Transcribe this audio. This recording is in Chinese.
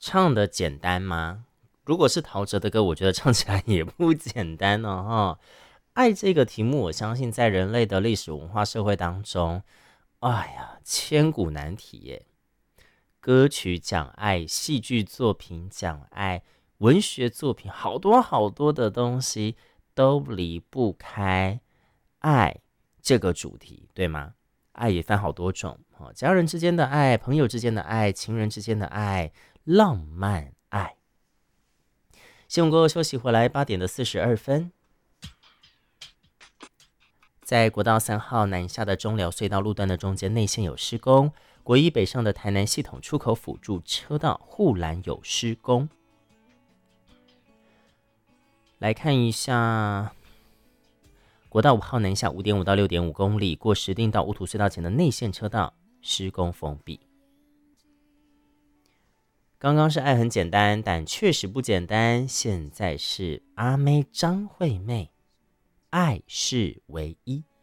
唱的简单吗？如果是陶喆的歌，我觉得唱起来也不简单哦哈。爱这个题目，我相信在人类的历史文化社会当中，哎呀，千古难题耶。歌曲讲爱，戏剧作品讲爱，文学作品好多好多的东西都离不开爱这个主题，对吗？爱也分好多种，家人之间的爱，朋友之间的爱，情人之间的爱，浪漫爱。新闻过后休息回来8:42，在国道3号南下的中寮隧道路段的中间内线有施工，国一北上的台南系统出口辅助车道护栏有施工。来看一下国道5号南下5.5到6.5公里，过石碇到五土隧道前的内线车道施工封闭。刚刚是爱很简单，但确实不简单。现在是阿妹张惠妹，爱是唯一。